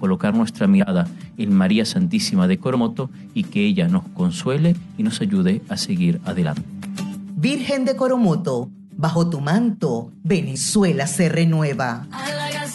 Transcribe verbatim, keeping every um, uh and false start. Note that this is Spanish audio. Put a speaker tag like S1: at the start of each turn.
S1: colocar nuestra mirada en María Santísima de Coromoto y que ella nos consuele y nos ayude a seguir adelante.
S2: Virgen de Coromoto, bajo tu manto, Venezuela se renueva.